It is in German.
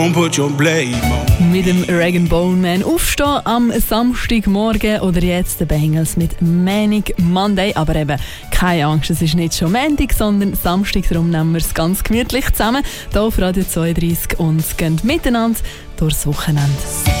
Mit dem Rag & Bone Man aufstehen am Samstagmorgen oder jetzt den Bengals mit Manic Monday. Aber eben, keine Angst, es ist nicht schon Montag, sondern Samstag. Darum nehmen wir es ganz gemütlich zusammen hier auf Radio 32 und gehen miteinander durchs Wochenende.